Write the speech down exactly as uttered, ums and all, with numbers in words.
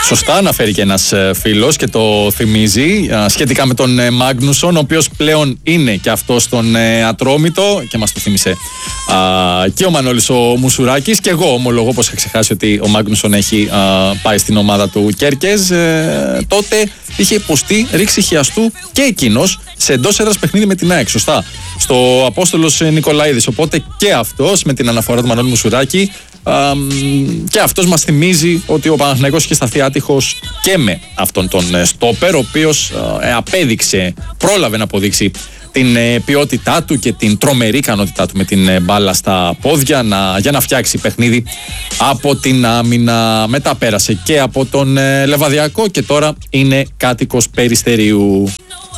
Σωστά αναφέρει και ένας φίλος και το θυμίζει σχετικά με τον Μάγνουσον, ο οποίος πλέον είναι και αυτός στον Ατρόμητο και μας το θύμισε και ο Μανώλης ο Μουσουράκης. Και εγώ ομολογώ πως είχα ξεχάσει ότι ο Μάγνουσον έχει πάει στην ομάδα του Κέρκες. Τότε είχε υποστεί ρήξη χιαστού και εκείνος σε εντός έδρας παιχνίδι με την ΑΕΚ, σωστά, στο Απόστολος Νικολαίδης. Οπότε και αυτός με την αναφορά του Μανώλη Μουσουράκη, α, και αυτός μας θυμίζει ότι ο Παναθηναϊκός είχε σταθεί άτυχος και με αυτόν τον στόπερ, ο οποίος α, απέδειξε, πρόλαβε να αποδείξει την ε, ποιότητά του και την τρομερή ικανότητά του με την ε, μπάλα στα πόδια να, για να φτιάξει παιχνίδι από την άμυνα. Μετά πέρασε και από τον ε, Λεβαδιακό και τώρα είναι κάτοικος Περιστερίου.